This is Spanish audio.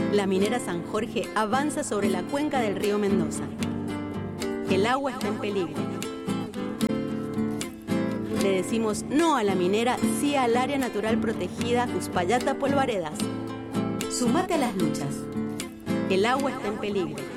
La minera San Jorge avanza sobre la cuenca del río Mendoza. El agua está en peligro. Le decimos no a la minera, sí al área natural protegida Uspallata Polvaredas. Sumate a las luchas. El agua está en peligro.